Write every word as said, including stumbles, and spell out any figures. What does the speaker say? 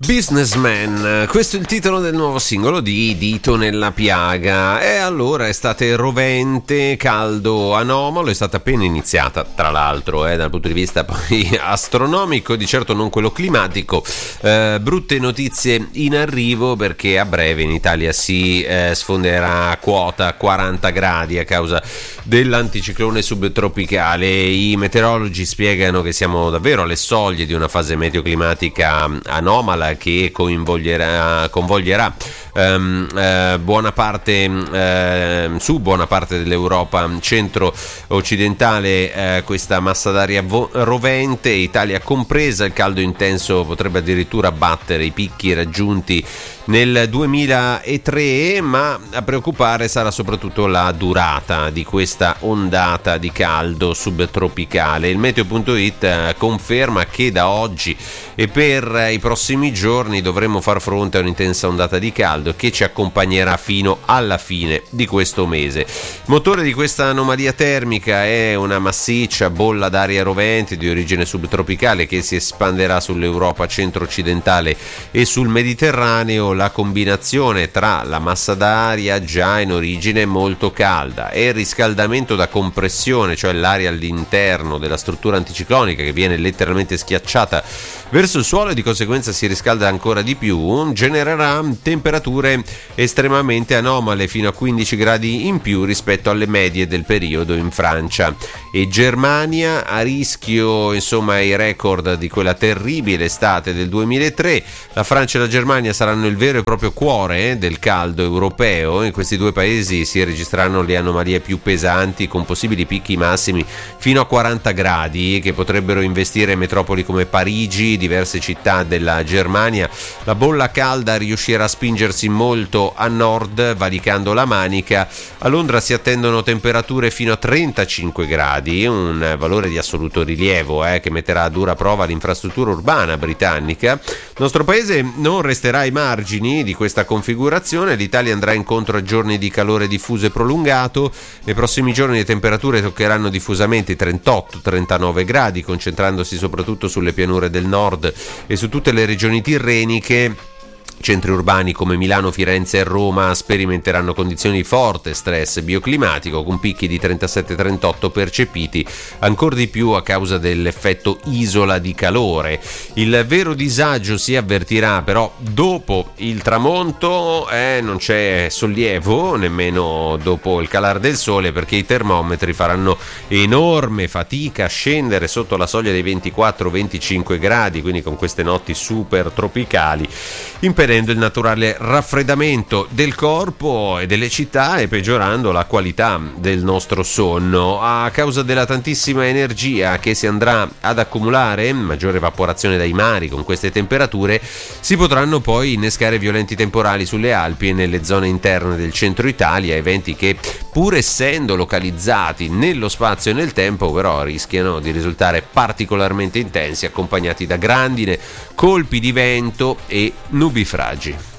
Businessman, questo è il titolo del nuovo singolo di Dito nella piaga. E allora estate rovente, caldo anomalo, è stata appena iniziata tra l'altro eh, dal punto di vista poi astronomico, di certo non quello climatico. Eh, brutte notizie in arrivo, perché a breve in Italia si eh, sfonderà quota quaranta gradi a causa dell'anticiclone subtropicale. I meteorologi spiegano che siamo davvero alle soglie di una fase meteoclimatica anomala che coinvolgerà, convoglierà um, uh, buona parte uh, su buona parte dell'Europa centro-occidentale, uh, questa massa d'aria vo- rovente, Italia compresa. Il caldo intenso potrebbe addirittura battere i picchi raggiunti nel duemilatré, ma a preoccupare sarà soprattutto la durata di questa ondata di caldo subtropicale. Il meteo punto it conferma che da oggi e per i prossimi giorni dovremo far fronte a un'intensa ondata di caldo che ci accompagnerà fino alla fine di questo mese. Il motore di questa anomalia termica è una massiccia bolla d'aria rovente di origine subtropicale che si espanderà sull'Europa centro-occidentale e sul Mediterraneo. La combinazione tra la massa d'aria già in origine molto calda e il riscaldamento da compressione, cioè l'aria all'interno della struttura anticiclonica che viene letteralmente schiacciata verso il suolo e di conseguenza si riscalda ancora di più, genererà temperature estremamente anomale fino a quindici gradi in più rispetto alle medie del periodo in Francia e Germania. A rischio insomma i record di quella terribile estate del duemilatré. La Francia e la Germania saranno il vero e proprio cuore eh, del caldo europeo. In questi due paesi si registreranno le anomalie più pesanti, con possibili picchi massimi fino a quaranta gradi che potrebbero investire metropoli come Parigi, diverse città della Germania. La bolla calda riuscirà a spingersi molto a nord, valicando la Manica. A Londra si attendono temperature fino a trentacinque gradi, un valore di assoluto rilievo eh, che metterà a dura prova l'infrastruttura urbana britannica. Il nostro paese non resterà ai margini di questa configurazione. L'Italia andrà incontro a giorni di calore diffuso e prolungato. Nei prossimi giorni le temperature toccheranno diffusamente i trentotto trentanove gradi, concentrandosi soprattutto sulle pianure del nord e su tutte le regioni tirreniche. Centri urbani come Milano, Firenze e Roma sperimenteranno condizioni di forte stress bioclimatico, con picchi di trentasette trentotto percepiti, ancora di più a causa dell'effetto isola di calore. Il vero disagio si avvertirà però dopo il tramonto. Eh, non c'è sollievo nemmeno dopo il calare del sole, perché i termometri faranno enorme fatica a scendere sotto la soglia dei ventiquattro venticinque gradi, quindi con queste notti super tropicali, impedendo il naturale raffreddamento del corpo e delle città e peggiorando la qualità del nostro sonno. A causa della tantissima energia che si andrà ad accumulare, maggiore evaporazione dai mari con queste temperature, si potranno poi innescare violenti temporali sulle Alpi e nelle zone interne del centro Italia, eventi che pur essendo localizzati nello spazio e nel tempo però rischiano di risultare particolarmente intensi, accompagnati da grandine, colpi di vento e nubifragi.